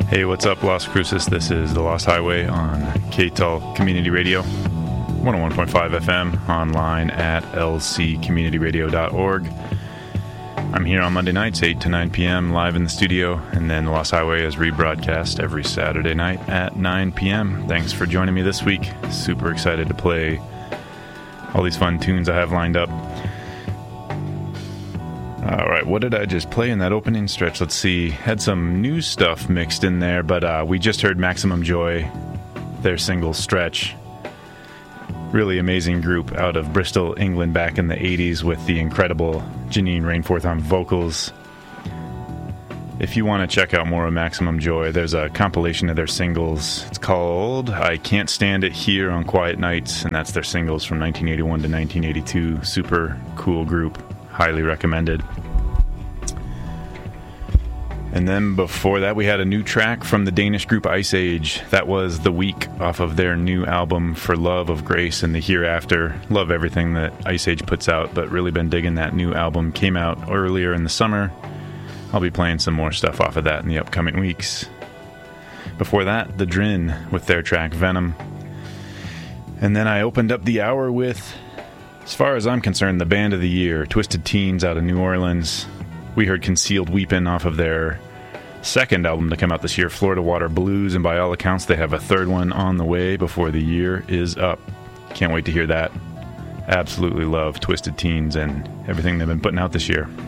Hey, what's up, Las Cruces? This is The Lost Highway on KTAL Community Radio, 101.5 FM, online at lccommunityradio.org. I'm here on Monday nights, 8 to 9 p.m., live in the studio, and then The Lost Highway is rebroadcast every Saturday night at 9 p.m. Thanks for joining me this week. Super excited to play all these fun tunes I have lined up. All right, what did I just play in that opening stretch? Let's see. Had some new stuff mixed in there, but we just heard Maximum Joy, their single Stretch. Really amazing group out of Bristol, England back in the 80s with the incredible Janine Rainforth on vocals. If you want to check out more of Maximum Joy, there's a compilation of their singles. It's called I Can't Stand It Here on Quiet Nights, and that's their singles from 1981 to 1982. Super cool group. Highly recommended. And then before that, we had a new track from the Danish group Ice Age. That was The Week off of their new album For Love of Grace and the Hereafter. Love everything that Ice Age puts out, but really been digging that new album. Came out earlier in the summer. I'll be playing some more stuff off of that in the upcoming weeks. Before that, The Drin with their track Venom. And then I opened up the hour with, as far as I'm concerned, the band of the year, Twisted Teens out of New Orleans. We heard Concealed Weepin' off of their second album to come out this year, Florida Water Blues, and by all accounts they have a third one on the way before the year is up. Can't wait to hear that. Absolutely love Twisted Teens and everything they've been putting out this year.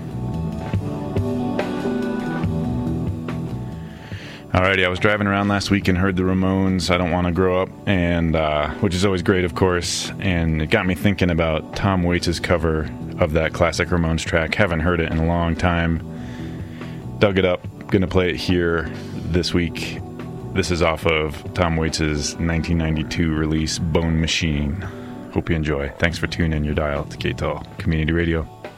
Alrighty, I was driving around last week and heard the Ramones' I Don't Want to Grow Up, and which is always great, of course, and it got me thinking about Tom Waits' cover of that classic Ramones track. Haven't heard it in a long time. Dug it up. Gonna play it here this week. This is off of Tom Waits' 1992 release, Bone Machine. Hope you enjoy. Thanks for tuning in your dial to KTAL Community Radio.